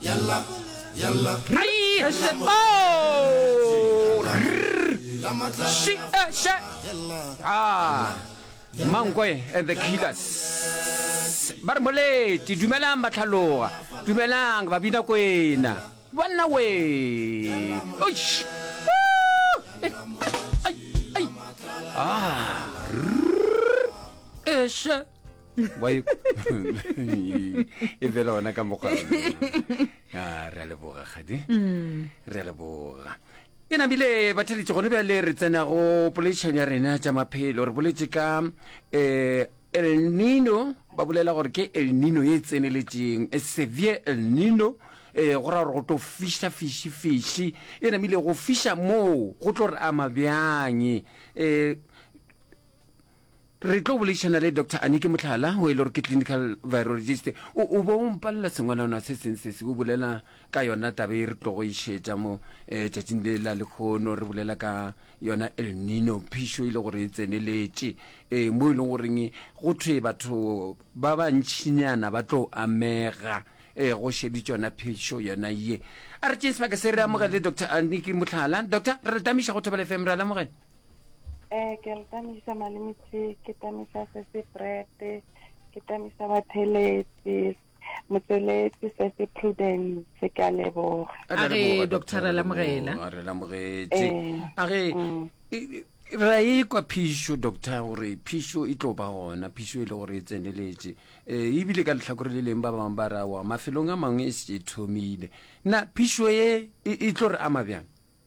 Mangwe and the Killers. Barmoleti, dumelang batlhaloga, dumelang ba bina kwena. Bana we. Oish. Ai. Esha. Why? If they're on a camoca. Releboga, Hadi. Releboga. Ena bile ba tsheditse go ne ba le re tsena go polation ya rena tsa maphelo re boletse ka El Nino ba bolela gore ke El Nino e tseneletseng severe El Nino go ra go to fisha ena bile go fisha mo go tlo re ama byanyi re tlo boleshana le Dr. Anike Motlhala o ile re ke clinical virologist o bo mpalla sengwana ona se se o bolela ka yona tabe re tlo go ishetsa mo tšatšing le la lekgono re bolela ka yona El Nino phisho ile gore e tseneletse mo ile goreng go thwe batho ba ba ntšinyana ba tlo amega go sheditse yona phisho yona ye a re tšeng sebaka se re amogele Dr. Anike Motlhala Doctor re tamiša go thobela FM re alamogele ke le tamisa malemetse ke tamisa se prete ke tamisa batheletse motseletse se prudence ka leboga are Dr. Lamogela are lamogetse are ra e kwa phisho doctor gore phisho e tlo ba gona phisho e le gore e tseneletse e bile ka letlhakore le leng ba bang ba rawa mafelong a mangwe e se thomile na phisho e tlo re ama bjang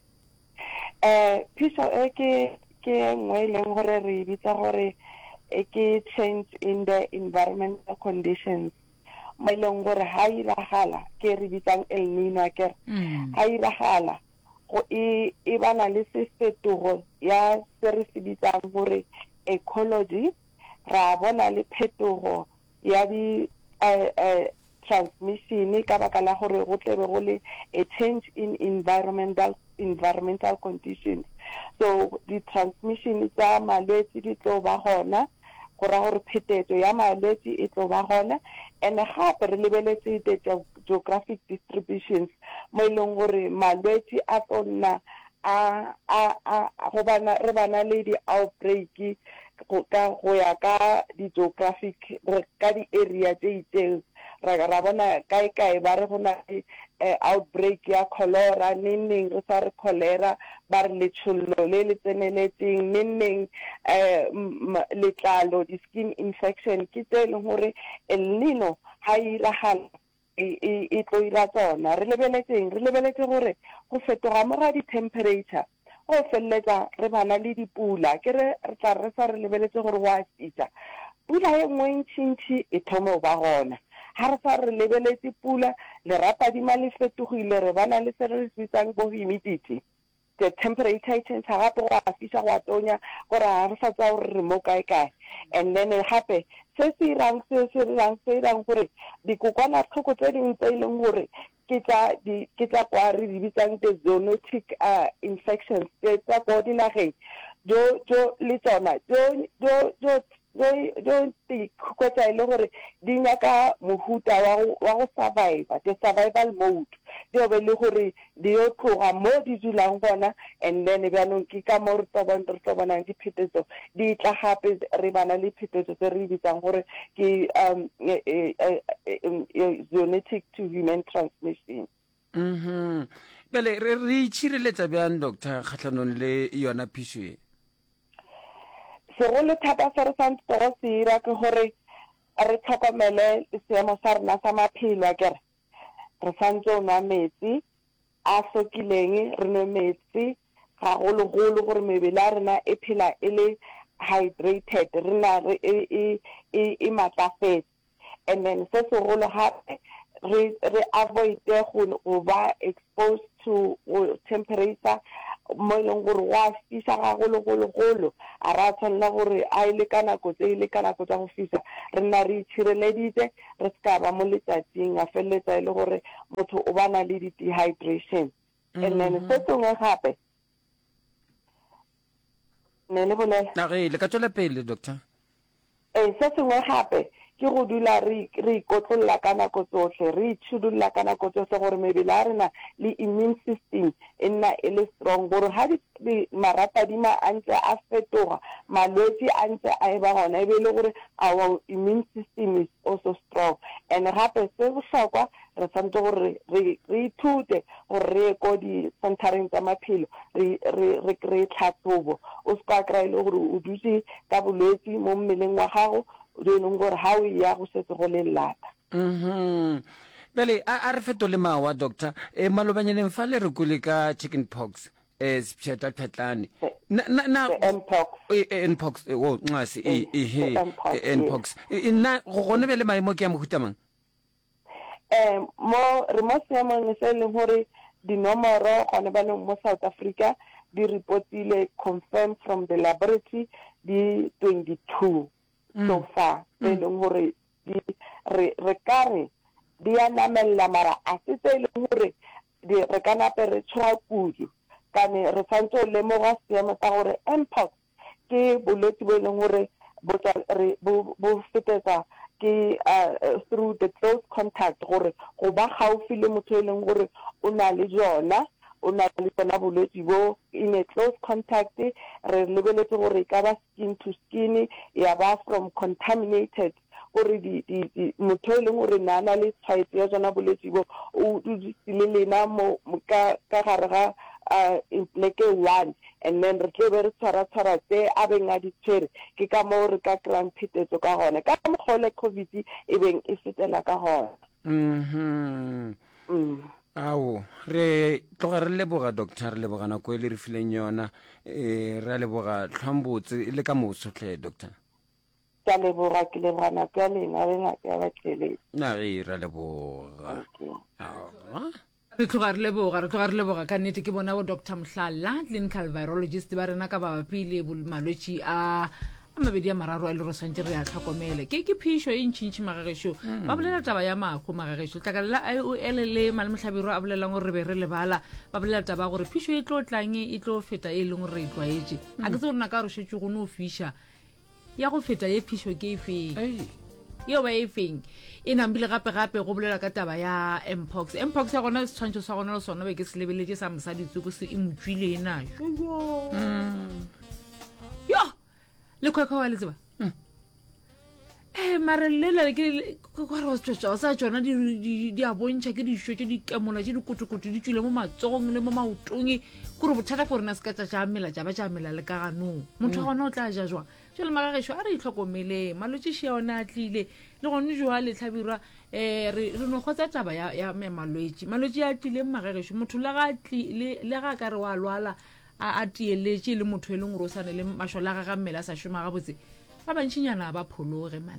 phisho ke ngwe leng gore re bitsa gore ke change in the environmental conditions mo leng gore ha iragala ke re bitsang El Nino ke ha iragala go e bana le sefetogo ya se re se bitsang gore ecology ra bona le phetogo ya di transmission ka baka la gore go tlebe go le a change in environmental conditions so the transmission tsa malwetse di tlo ba gona go ra gore phetetso ya malwetse e tlo ba gona and gape re lebeletse the geographic distributions mo ileng gore malwetse a tsona go bana re bana le di outbreak go ya ka di geographic ka di area tse itseng ra bona kae ba re gona outbreak ya cholera neng re sa re cholera ba re letsholo le le tseneletseng neng letlalo di skin infection ke tse leng gore El Nino ha iragala e tlo ira tsona re lebeletse gore go fetoga mo ga di temperature go felletsa re bana le dipula ke re tla re sa re lebeletse gore wa fisa pula e nngwe ntšintši e thomo ba gona ha re sa re lebeletse pula le rapa di ma le fetogile re bana le se re bitsang bo humidity the temperature change ha gape go a fisa go atonya gore ha re sa tsa gore re mo kae and then gape se irang gore dikokwanatlhoko tse dingwe tse e leng gore ke tsa kwa re di bitsang the zoonotic infections tsa ko dinageng jo le tsona don't kgotsa ile gore di nyaka mohuta wa go survive the survival mode di be le gore di yo tloga mo di dulang gona and then bjanong ke ka mo re tobonang diphetetso di tla gape re bana le phetetso tse re bitsang gore ke zoonotic to human transmission bele re itshireletsa bjang doctor kgatlhanong le yona phisho segolo thata se re santse go se ira ke gore re tlhokomele seemo sa rena sa maphelo a kere re santse o nwa metsi a sokileng re nwe metsi gagologolo gore mebele a rena e phela e le hydrated re na e matlafetse and then se segolo gape re avoid go ba exposed to temperature mo leng gore wa fisa gagologolo a ra tshwanela gore a ile ka nako tsa go fisa re nna re itshireleditse re ska ba mo letsatsing a felletsa ile gore motho o bana le dehydration and then se tengwe gape ne le bolela le ka tswela pele doctor se sengwe gape ke go dula re ikotlolla ka nako tsotlhe re itšhidolla ka nako tsotlhe gore mebele a rena le immune system e nna e le strong gore ga marapadima a ntse a fetoga malwetse a ntse a e ba gona e be le gore our immune system is also strong. And gape se bohlokwa re tshwanetse gore re ithute gore re ye ko di-centereng tsa maphelo re kry-e tlhatlhobo o se ka kry-e le gore o dutse ka bolwetse mo mmeleng wa gago o leng gore ga o ya go setse go le lata. Bele a re fetole mawa doctor malobanyaneng fa le re kole ka chicken pox siphetlatlhatlane npox wo ncase npox nna go gone be le maemo ke ya mohuta mang re mo seemong se leng gore dinomoro gone ba leng mo South Africa di reportile confirmed from the laboratory di 22 so far e leng gore re kare di a namella mara a se tse leng gore re ka nape re tshwara kudu kane re tshwanetse o lemoga seemo sa gore mpox ke bolwetse bo e leng gore bo fetetsa ke through the close contact gore go ba gaufi le motho e leng gore o na le jona bolwetse bo in a close contact re lebeletse gore e ka ba skin to skin ya ba from contaminated gore motho e leng gore na le tshwaetso ya jona bolwetse bo o dudisile lena ka gare ga in pleke 1 and then re tle be re tshwara tse a beng a ditshwere ke ka mo re ka kry-ang phetetso ka gone ka mogole COVID e beng e fetela ka gone. Ao re tloga re leboga doctor re leboga nako e le re fileng yona re leboga tlhombotse le ka mosotlhe doctor ka leboga ke leboga nako ya lena le ngaka ya batlele na re leboga re tloga re leboga ka nnete ke bona bo Dr. Mhlala clinical virologist ba rena ka babapi le malwetse a mabedi a mararo a le rosantse re a tlhokomele ke phišo e ntšintši magagesho ba bolela taba ya makgo magagesho tlakalela IOL le Malmohlabiro a bolelang gore re be re lebala ba bolela taba gore phišo e tlo tlang e tlo feta e leng gore re itlwaetse a ke se gore na ka re šetse go no fiša ya go feta ye phišo ke efeng yo ba efeng e nambile gape go bolela ka taba ya mpox ya gona setshwantsho sa gona le sona be ke se lebeletse sa mosaditsoko se e motswile ena yo le khwekho wa le tseba mare lela ke gore wa tsotsa sa tsona di a bontšha ke di tše di kamola tše di kotokoto di tswile mo matsogong le mo maotong gore bothata gore na se ka tša mela tša ba tša mela le ka ganong motho wa gona o tla ja jwang jale magagesho a re itlhokomele malwetse še yone a tlile le gone jo a letlhabirwa re no kgotsa taba ya malwetse a tlileng magagesho motho le ga ka re wa lwala a tieletse le motho e leng gore o sane le mašola a ga mmele a sa šoma gabotse ba bantšinyana ba phologe man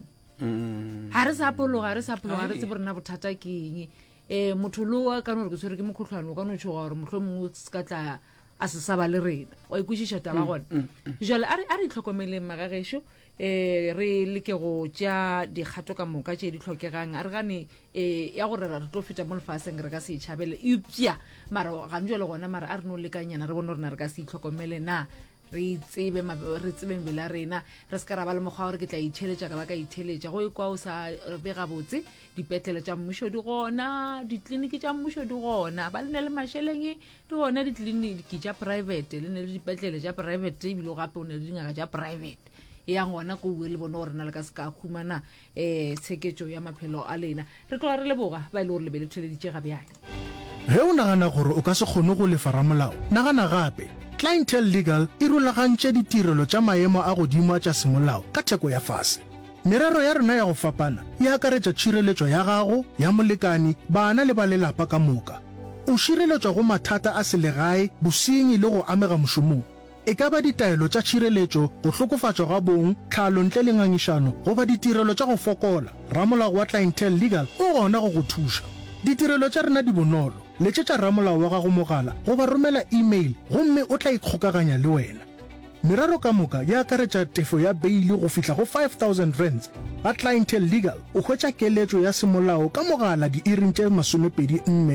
ga re sa phologa re tse borena bothata ke eng motho lo ka no re ke tshwere ke mokgotlhwane o ka no tshoga gore motlho mongwe se ka tla a se sa ba le rena wa ikwešiša taba gona jale a re itlhokomeleng magagesho re leke go tša dikgato ka moka tše di tlhokegang a re gane ya gore re tlo feta mo lefaseng re ka se itšhabele eupša mara gane jale gona mara a re no lekanyana re bone gore na re ka se itlhokomele na re tsebe mebele a rena re se ka ra ba le mokgwa gore ke tla itheletša ka ba ka itheletša go ekwa o sa bega botse dipetlele tša mmušo di gona ditleliniki tša mmušo di gona ba le ne le mašeleng di gona ditleliniki tša private le ne le dipetlele tša private ebile gape o ne le dingaka tša private ya ngwana ko bue le bone gore na le ka se ka khumana tsheketšo ya maphelo a lena re tloga re leboga ba ile gore lebele theleditše gabjale ge o nagana gore o ka se kgone go lefa ramolao nagana gape Clientele Legal e rulagantše ditirelo tša maemo a godimo tša semolao ka theko ya fase. Merero ya rena ya go fapana e akaretša tšhireletšo ya gago ya molekani bana le ba lelapa ka moka. O šireletšwa go mathata a selegae bosenyi le go amega mošomong. E ka ba ditaelo tša tšhireletšo go hlokofatšwa ga bong tlhalo ntle le ngangišano goba ditirelo tša go fokola ramolao wa Clientele Legal o gona go go thuša. Ditirelo tša rena di bonolo letšetša ramolao wa gago mogala goba romela email gomme o tla ikgokaganya le wena. Merero ka moka ya akaretša tefo ya beili go fihla go 5,000 rands. Ga Clientele Legal o hwetša keletšo ya semolao ka mogala di iring tše 24